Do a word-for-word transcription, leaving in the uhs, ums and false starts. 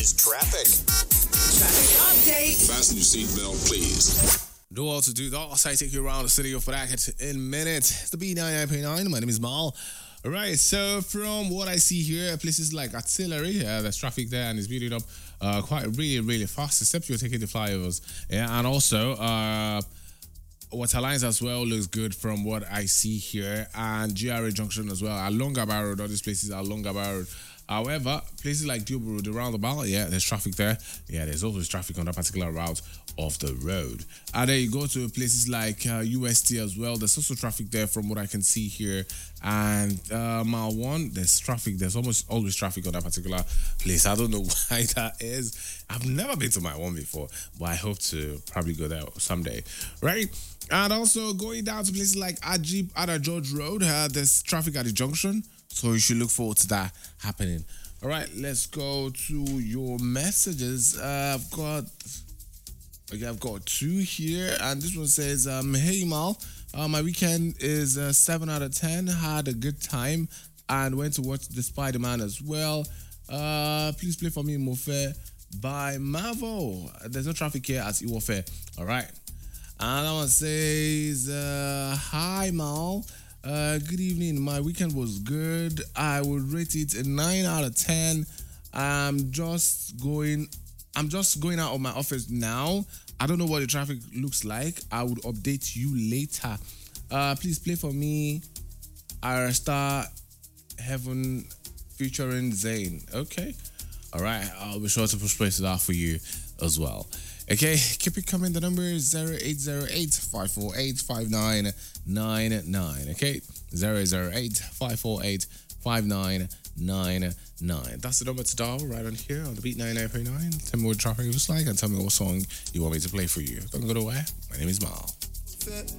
is traffic. Traffic update. Fasten your seatbelt, please. Do all to do that. I'll say take you around the city of Racket in minutes. It's the B ninety-nine point nine. My name is Mal. All right, so from what I see here, places like Artillery, uh, there's traffic there and it's building up uh, quite really, really fast, except you're taking the flyovers. Yeah, and also, uh, Water Lines as well looks good from what I see here, and G R A Junction as well. Along Gaba Road, all these places are along Gaba Road. However, places like Dilbur Road, the roundabout, yeah, there's traffic there. Yeah, there's always traffic on that particular route of the road. And then you go to places like uh, U S T as well. There's also traffic there from what I can see here. And uh, Mile one, there's traffic. There's almost always traffic on that particular place. I don't know why that is. I've never been to Mile one before, but I hope to probably go there someday, right? And also going down to places like Ajib, Ada George Road, uh, there's traffic at the junction. So you should look forward to that happening. All right, let's go to your messages. Uh, I've got, okay, I've got two here, and this one says, um, "Hey Mal, uh, my weekend is uh, seven out of ten. Had a good time and went to watch the Spider-Man as well. Uh, please play for me Mofe by Mavo. There's no traffic here at Iwofe. All right." And that one says, uh, "Hi Mal. Uh, good evening. My weekend was good. I would rate it a nine out of ten. I'm just going. I'm just going out of my office now. I don't know what the traffic looks like. I would update you later. Uh, please play for me. Our Star Heaven featuring Zayn. Okay. All right. I'll be sure to push play to that for you as well. Okay, keep it coming. The number is zero eight zero eight, five four eight, five nine nine nine. Okay, zero zero eight, five four eight, five nine nine nine. That's the number to dial right on here on the Beat ninety-nine point nine. Tell me what traffic looks like and tell me what song you want me to play for you. Don't go away. My name is Mal.